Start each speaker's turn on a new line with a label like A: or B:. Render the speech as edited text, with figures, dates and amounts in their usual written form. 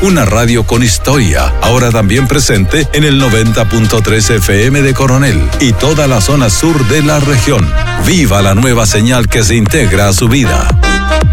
A: una radio con historia, ahora también presente en el 90.3 FM de Coronel y toda la zona sur de la región. Viva la nueva señal que se integra a su vida.